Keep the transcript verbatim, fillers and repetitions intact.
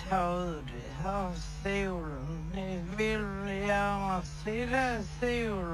ta dig av solen. Ni vill gärna se det solen.